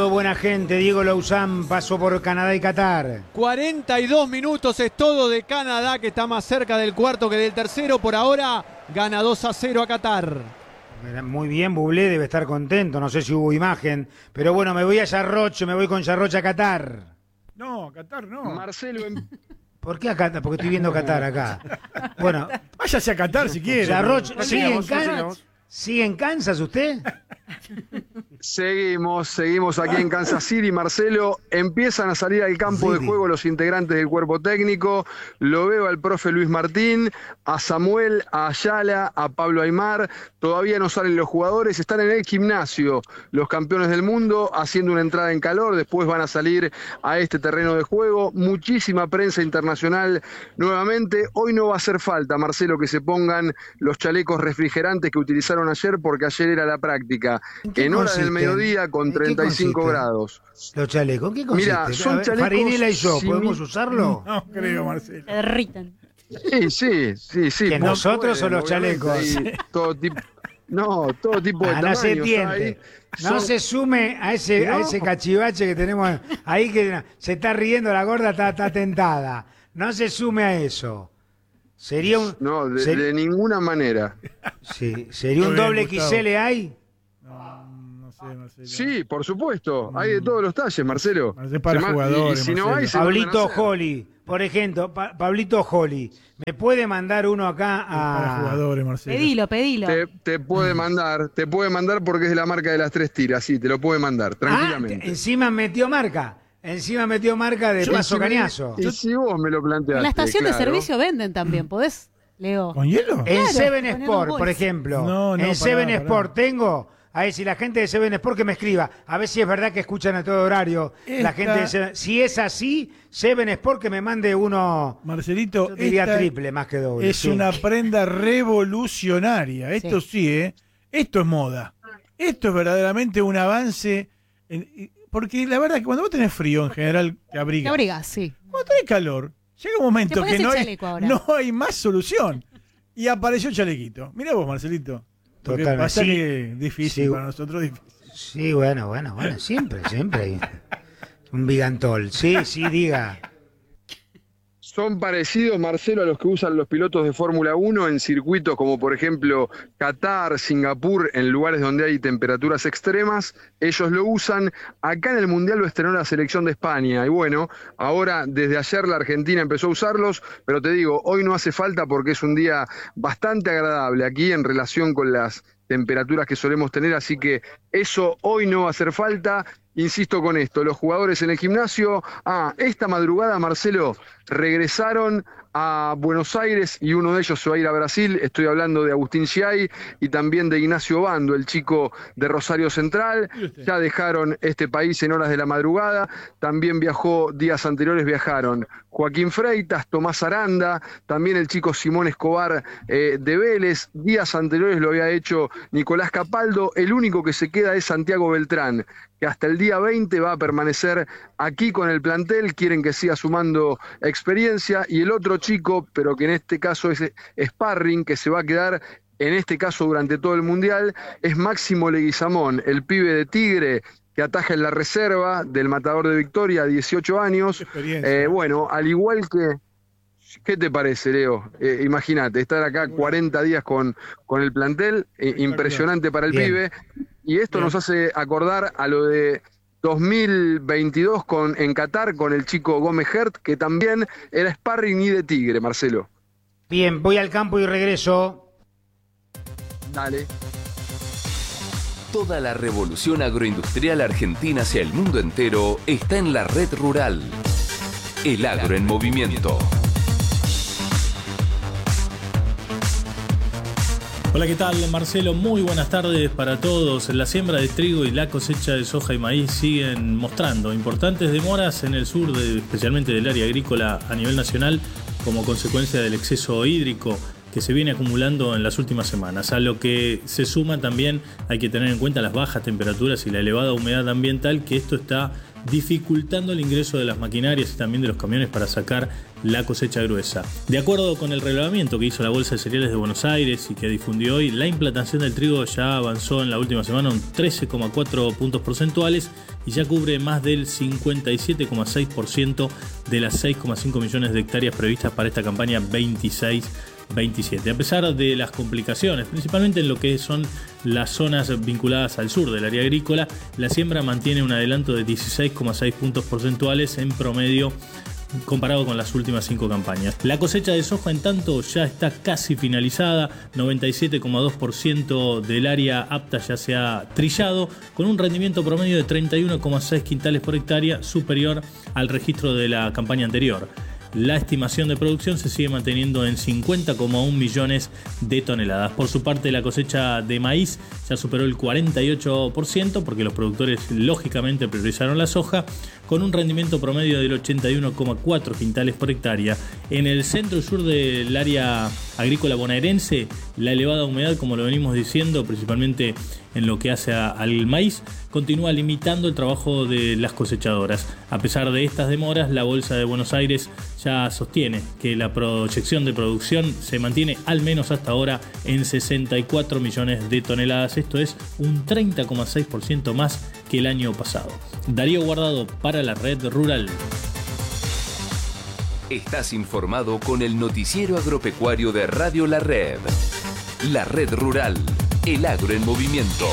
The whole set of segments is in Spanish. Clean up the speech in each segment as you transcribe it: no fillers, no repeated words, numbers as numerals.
todo buena gente. Diego Lauzán pasó por Canadá y Qatar. 42 minutos es todo de Canadá, que está más cerca del cuarto que del tercero. Por ahora gana 2-0 a Qatar. Muy bien, Bublé debe estar contento. No sé si hubo imagen. Pero bueno, me voy a Yarroch, me voy con Yarroch a Qatar. No, Qatar no. Marcelo... ¿Por qué a Qatar? Porque estoy viendo Qatar acá. Bueno, váyase a Qatar si quiere. Yarroch, ¿sigue en Kansas usted? Seguimos aquí en Kansas City, Marcelo. Empiezan a salir al campo de juego los integrantes del cuerpo técnico. Lo veo al profe Luis Martín, a Samuel, a Ayala, a Pablo Aimar. Todavía no salen los jugadores. Están en el gimnasio los campeones del mundo haciendo una entrada en calor. Después van a salir a este terreno de juego. Muchísima prensa internacional nuevamente. Hoy no va a hacer falta, Marcelo, que se pongan los chalecos refrigerantes que utilizaron ayer, porque ayer era la práctica. En horas del mediodía con 35 grados. ¿Los chalecos? ¿Qué consiste? Mira, son chalecos... Farinela y yo, ¿podemos usarlo? No creo, Marcelo. Se derritan. Sí. ¿Que nosotros o los chalecos? Todo tipo de tamaños. No se tiente. No se sume a ese cachivache que tenemos ahí, que se está riendo la gorda, está tentada. No se sume a eso. Sería un... No, de ninguna manera. Sí, ¿sería un doble XL ahí? No sé, Marcelo. Sí, por supuesto. Hay de todos los talles, Marcelo. Es para jugadores, y si no hay, Pablito Holly, por ejemplo, Pablito Holly, ¿me puede mandar uno acá a... Para jugadores, Pedilo. Marcelo. te puede mandar porque es de la marca de las 3 tiras, sí, te lo puede mandar, tranquilamente. Encima metió marca de Paso Cañazo. Y si vos me lo planteaste. En la estación de claro. servicio venden también, ¿podés, Leo? ¿Con hielo? En Claro, Seven con el Sport, bolso. por ejemplo. No, en Seven pará. Sport tengo... A ver, si la gente de Seven Sport que me escriba, a ver si es verdad que escuchan a todo horario. La gente de Seven, si es así, Seven Sport que me mande uno, Marcelito, yo diría triple más que doble. Es una prenda revolucionaria. Esto sí, Esto es moda. Esto es verdaderamente un avance. Porque la verdad que cuando vos tenés frío, en general, te abrigas. Te abrigas, sí. Cuando tenés calor, llega un momento Te pones que el chaleco ahora. no hay más solución. Y apareció el chalequito. Mirá vos, Marcelito. Porque Totalmente. pasa Sí. que difícil Sí. para nosotros. Difícil. Sí, bueno, siempre. Un bigantol. Sí, diga. Son parecidos, Marcelo, a los que usan los pilotos de Fórmula 1 en circuitos como por ejemplo Qatar, Singapur, en lugares donde hay temperaturas extremas. Ellos lo usan. Acá en el Mundial lo estrenó la selección de España. Y bueno, ahora desde ayer la Argentina empezó a usarlos, pero te digo, hoy no hace falta porque es un día bastante agradable aquí en relación con las temperaturas que solemos tener, así que eso hoy no va a hacer falta. Insisto con esto, los jugadores en el gimnasio, esta madrugada, Marcelo, regresaron a Buenos Aires y uno de ellos se va a ir a Brasil. Estoy hablando de Agustín Giai y también de Ignacio Bando, el chico de Rosario Central. Ya dejaron este país en horas de la madrugada. También días anteriores viajaron Joaquín Freitas, Tomás Aranda, también el chico Simón Escobar de Vélez. Días anteriores lo había hecho Nicolás Capaldo. El único que se queda es Santiago Beltrán, que hasta el día 20 va a permanecer aquí con el plantel. Quieren que siga sumando experiencia. Y el otro chico, pero que en este caso es sparring, que se va a quedar en este caso durante todo el Mundial, es Máximo Leguizamón, el pibe de Tigre, que ataja en la reserva del Matador de Victoria, 18 años. Bueno, al igual que... ¿Qué te parece, Leo? Imagínate, estar acá 40 días con el plantel, impresionante para el pibe. Y esto nos hace acordar a lo de 2022 en Qatar con el chico Gómez Hert, que también era sparring y de Tigre, Marcelo. Bien, voy al campo y regreso. Dale. Toda la revolución agroindustrial argentina hacia el mundo entero está en la red rural. El Agro en Movimiento. Hola, ¿qué tal, Marcelo? Muy buenas tardes para todos. La siembra de trigo y la cosecha de soja y maíz siguen mostrando importantes demoras en el sur, especialmente del área agrícola a nivel nacional, como consecuencia del exceso hídrico que se viene acumulando en las últimas semanas. A lo que se suma también, hay que tener en cuenta las bajas temperaturas y la elevada humedad ambiental, que esto está dificultando el ingreso de las maquinarias y también de los camiones para sacar la cosecha gruesa. De acuerdo con el relevamiento que hizo la Bolsa de Cereales de Buenos Aires y que difundió hoy, la implantación del trigo ya avanzó en la última semana un 13,4 puntos porcentuales y ya cubre más del 57,6% de las 6,5 millones de hectáreas previstas para esta campaña 26-27. A pesar de las complicaciones, principalmente en lo que son las zonas vinculadas al sur del área agrícola, la siembra mantiene un adelanto de 16,6 puntos porcentuales en promedio comparado con las últimas 5 campañas. La cosecha de soja, en tanto, ya está casi finalizada. 97,2% del área apta ya se ha trillado, con un rendimiento promedio de 31,6 quintales por hectárea, superior al registro de la campaña anterior. La estimación de producción se sigue manteniendo en 50,1 millones de toneladas. Por su parte, la cosecha de maíz ya superó el 48%, porque los productores lógicamente priorizaron la soja, con un rendimiento promedio del 81,4 quintales por hectárea. En el centro y sur del área agrícola bonaerense, la elevada humedad, como lo venimos diciendo, principalmente en lo que hace al maíz, continúa limitando el trabajo de las cosechadoras. A pesar de estas demoras, la Bolsa de Buenos Aires ya sostiene que la proyección de producción se mantiene al menos hasta ahora en 64 millones de toneladas. Esto es un 30,6% más que el año pasado. Darío Guardado para la Red Rural. Estás informado con el noticiero agropecuario de Radio La Red. La Red Rural, el agro en movimiento.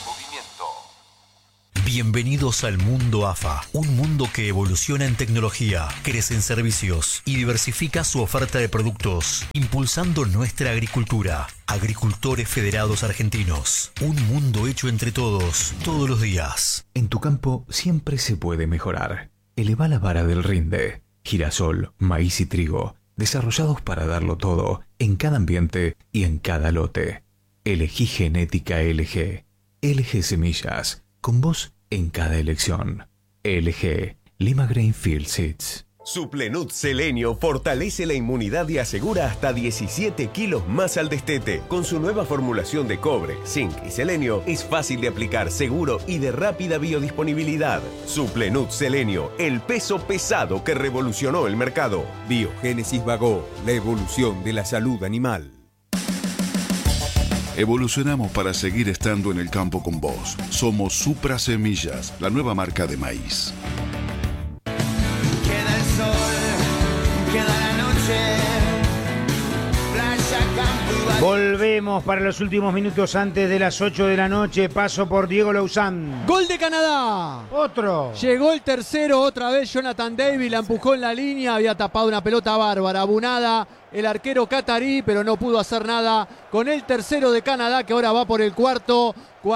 Bienvenidos al mundo AFA, un mundo que evoluciona en tecnología, crece en servicios y diversifica su oferta de productos, impulsando nuestra agricultura. Agricultores Federados Argentinos, un mundo hecho entre todos, todos los días. En tu campo siempre se puede mejorar. Eleva la vara del rinde. Girasol, maíz y trigo, desarrollados para darlo todo, en cada ambiente y en cada lote. Elegí genética LG. LG Semillas, con vos en cada elección. LG, Lima Grainfield Seeds. Suplenut Selenio fortalece la inmunidad y asegura hasta 17 kilos más al destete. Con su nueva formulación de cobre, zinc y selenio, es fácil de aplicar, seguro y de rápida biodisponibilidad. Suplenut Selenio, el peso pesado que revolucionó el mercado. Biogénesis Bagó, la evolución de la salud animal. Evolucionamos para seguir estando en el campo con vos. Somos Supra Semillas, la nueva marca de maíz. Queda el sol, queda la noche, playa, campo y valle. Volvemos para los últimos minutos antes de las 8 de la noche. Paso por Diego Lauzán. ¡Gol de Canadá! ¡Otro! Llegó el tercero, otra vez Jonathan David, la empujó en la línea, había tapado una pelota bárbara, Bunada, el arquero catarí, pero no pudo hacer nada con el tercero de Canadá, que ahora va por el cuarto.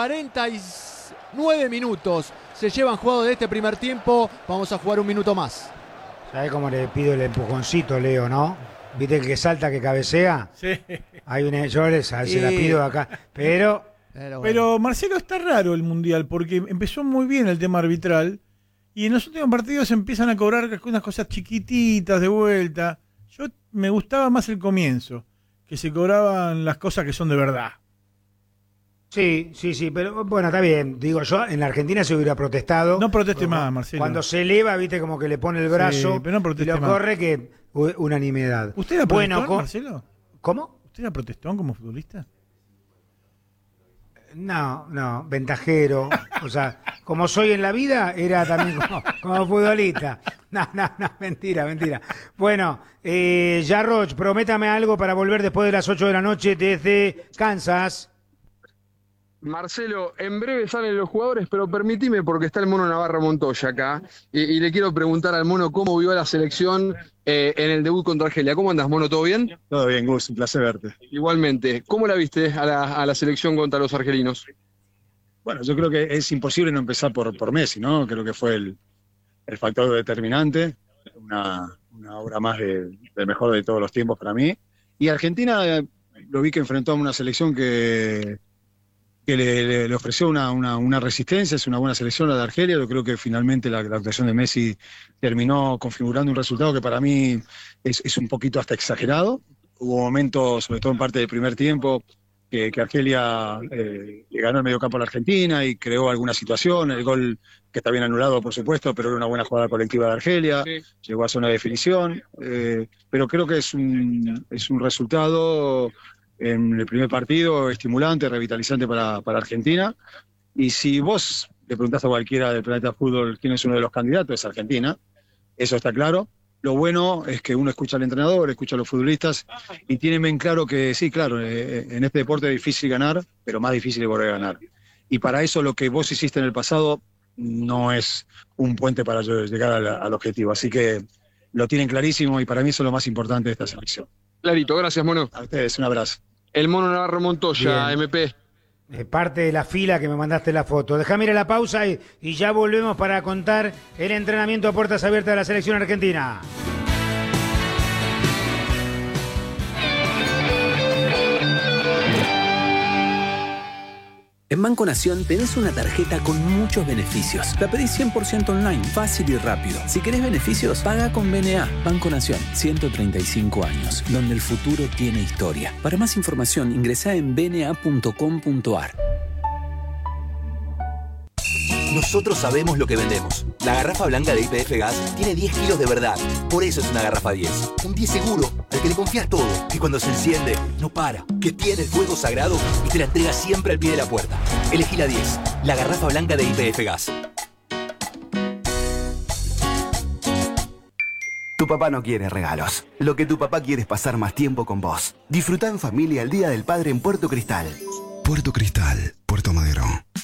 49 minutos se llevan jugado de este primer tiempo. Vamos a jugar un minuto más. ¿Sabés cómo le pido el empujoncito, Leo, no? ¿Viste el que salta, que cabecea? Sí. Hay una, yo se la pido acá, pero Pero Marcelo, está raro el Mundial, porque empezó muy bien el tema arbitral, y en los últimos partidos empiezan a cobrar unas cosas chiquititas de vuelta. Yo me gustaba más el comienzo, que se cobraban las cosas que son de verdad. Sí, pero bueno, está bien. Digo, yo en la Argentina se hubiera protestado. No proteste más, Marcelo. Cuando se eleva, viste, como que le pone el brazo, sí, pero no y lo más. corre, que unanimidad. ¿Usted era protestón, bueno, Marcelo? ¿Cómo? ¿Usted era protestón como futbolista? No, ventajero. O sea, como soy en la vida, era también como futbolista. No, mentira. Bueno, Jarroch, prométame algo para volver después de las 8 de la noche desde Kansas. Marcelo, en breve salen los jugadores, pero permitime, porque está el Mono Navarro Montoya acá, y le quiero preguntar al Mono cómo vio la selección en el debut contra Argelia. ¿Cómo andas, Mono? ¿Todo bien? Todo bien, Gus, un placer verte. Igualmente. ¿Cómo la viste a la selección contra los argelinos? Bueno, yo creo que es imposible no empezar por Messi, ¿no? Creo que fue el factor determinante, una obra más del mejor de todos los tiempos para mí. Y Argentina, lo vi que enfrentó a una selección que le ofreció una resistencia. Es una buena selección la de Argelia. Yo creo que finalmente la actuación de Messi terminó configurando un resultado que para mí es un poquito hasta exagerado. Hubo momentos, sobre todo en parte del primer tiempo, que Argelia le ganó el mediocampo a la Argentina y creó alguna situación, el gol que está bien anulado por supuesto, pero era una buena jugada colectiva de Argelia, llegó a zona de definición, pero creo que es un resultado en el primer partido estimulante, revitalizante para Argentina, y si vos le preguntás a cualquiera del Planeta Fútbol quién es uno de los candidatos, es Argentina, eso está claro. Lo bueno es que uno escucha al entrenador, escucha a los futbolistas y tiene bien claro que sí, claro, en este deporte es difícil ganar, pero más difícil es volver a ganar. Y para eso lo que vos hiciste en el pasado no es un puente para llegar al objetivo. Así que lo tienen clarísimo y para mí eso es lo más importante de esta selección. Clarito, gracias, Mono. A ustedes, un abrazo. El Mono Navarro Montoya, Bien. MP. Parte de la fila que me mandaste la foto. Déjame ir a la pausa y ya volvemos para contar el entrenamiento a puertas abiertas de la selección argentina. En Banco Nación tenés una tarjeta con muchos beneficios. La pedís 100% online, fácil y rápido. Si querés beneficios, paga con BNA. Banco Nación, 135 años, donde el futuro tiene historia. Para más información, ingresá en bna.com.ar. Nosotros sabemos lo que vendemos. La garrafa blanca de YPF Gas tiene 10 kilos de verdad. Por eso es una garrafa 10. Un 10 seguro, al que le confías todo. Que cuando se enciende, no para. Que tiene el fuego sagrado y te la entrega siempre al pie de la puerta. Elegí la 10. La garrafa blanca de YPF Gas. Tu papá no quiere regalos. Lo que tu papá quiere es pasar más tiempo con vos. Disfrutá en familia el Día del Padre en Puerto Cristal. Puerto Cristal, Puerto Madero.